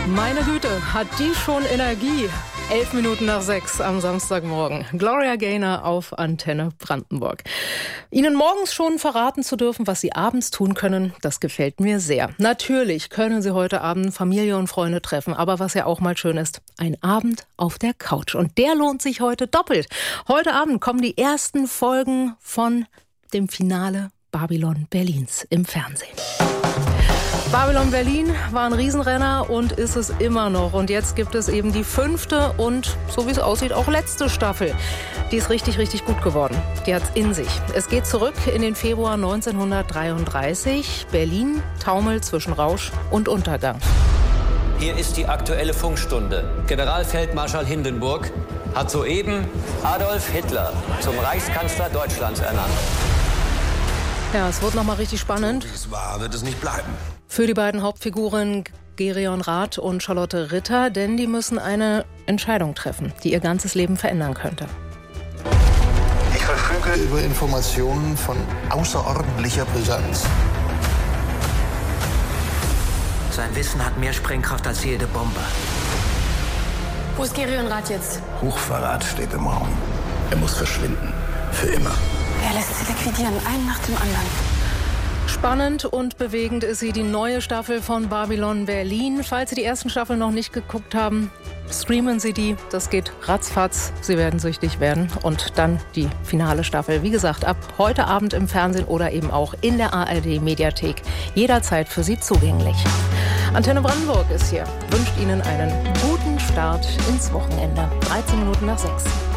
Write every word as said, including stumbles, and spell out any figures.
Meine Güte, hat die schon Energie? Elf Minuten nach sechs am Samstagmorgen. Gloria Gaynor auf Antenne Brandenburg. Ihnen morgens schon verraten zu dürfen, was Sie abends tun können, das gefällt mir sehr. Natürlich können Sie heute Abend Familie und Freunde treffen, aber was ja auch mal schön ist, ein Abend auf der Couch. Und der lohnt sich heute doppelt. Heute Abend kommen die ersten Folgen von dem Finale Babylon Berlins im Fernsehen. Babylon Berlin war ein Riesenrenner und ist es immer noch. Und jetzt gibt es eben die fünfte und, so wie es aussieht, auch letzte Staffel. Die ist richtig, richtig gut geworden. Die hat's in sich. Es geht zurück in den Februar neunzehnhundertdreiunddreißig. Berlin taumelt zwischen Rausch und Untergang. Hier ist die aktuelle Funkstunde. Generalfeldmarschall Hindenburg hat soeben Adolf Hitler zum Reichskanzler Deutschlands ernannt. Ja, es wird nochmal richtig spannend. Wie es war, wird es nicht bleiben. Für die beiden Hauptfiguren Gereon Rath und Charlotte Ritter, denn die müssen eine Entscheidung treffen, die ihr ganzes Leben verändern könnte. Ich verfüge über Informationen von außerordentlicher Brisanz. Sein Wissen hat mehr Sprengkraft als jede Bombe. Wo ist Gereon Rath jetzt? Hochverrat steht im Raum. Er muss verschwinden. Für immer. Er lässt sie liquidieren, einen nach dem anderen. Spannend und bewegend ist sie, die neue Staffel von Babylon Berlin. Falls Sie die ersten Staffeln noch nicht geguckt haben, streamen Sie die. Das geht ratzfatz. Sie werden süchtig werden. Und dann die finale Staffel. Wie gesagt, ab heute Abend im Fernsehen oder eben auch in der A R D-Mediathek. Jederzeit für Sie zugänglich. Antenne Brandenburg ist hier. Wünscht Ihnen einen guten Start ins Wochenende. dreizehn Minuten nach sechs.